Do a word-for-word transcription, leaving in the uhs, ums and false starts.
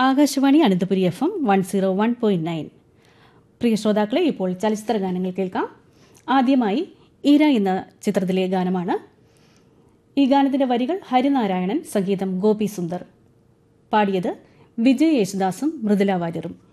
Akashvani Ananthapuri F M one zero one point nine. പ്രിയ ശ്രോതാക്കളെ, ഇപ്പോൾ ചലച്ചിത്ര ഗാനങ്ങൾ കേൾക്കാം. ആദ്യമായി ഈര എന്ന ചിത്രത്തിലെ ഗാനമാണ്. ഈ ഗാനത്തിന്റെ വരികൾ ഹരിനാരായണൻ, സംഗീതം ഗോപി സുന്ദർ. പാടിയത് വിജയ് യേശുദാസും മൃദുല വാര്യറും.